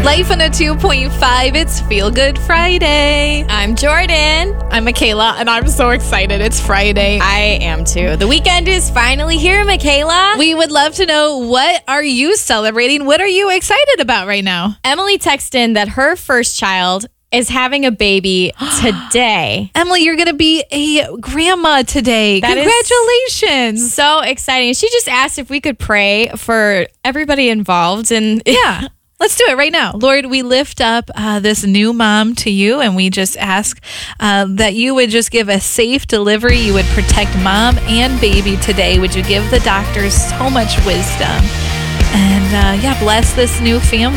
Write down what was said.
Life on a 2.5, it's Feel Good Friday. I'm Jordan. I'm Michaela, and I'm so excited. It's Friday. I am too. The weekend is finally here, Michaela. We would love to know, what are you celebrating? What are you excited about right now? Emily texted in that her first child is having a baby today. Emily, you're going to be a grandma today. That Congratulations. So exciting. She just asked if we could pray for everybody involved. And Yeah. Let's do it right now. Lord, we lift up this new mom to you, and we just ask that you would just give a safe delivery. You would protect mom and baby today. Would you give the doctors so much wisdom? And bless this new family.